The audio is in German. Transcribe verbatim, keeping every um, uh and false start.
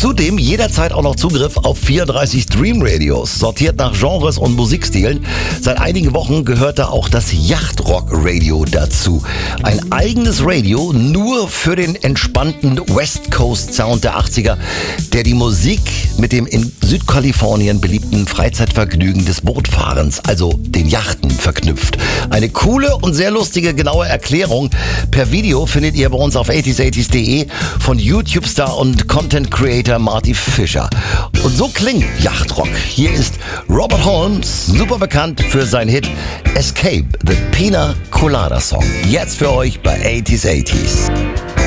Zudem jederzeit auch noch Zugriff auf vierunddreißig Stream Radios, sortiert nach Genres und Musikstilen. Seit einigen Wochen gehört da auch das Yachtrock Radio dazu. Ein eigenes Radio nur für den entspannten West Coast Sound der achtziger, der die Musik mit dem in Südkalifornien beliebten Freizeitvergnügen des Bootfahrens, also den Yachten, verknüpft. Eine coole und sehr lustige, genaue Erklärung per Video findet ihr bei uns auf achtziger achtzig punkt de von YouTube-Star und Content-Creator Marty Fischer. Und so klingt Yachtrock. Hier ist Robert Holmes, super bekannt für seinen Hit Escape, the Pina Colada Song. Jetzt für euch bei achtziger achtzig.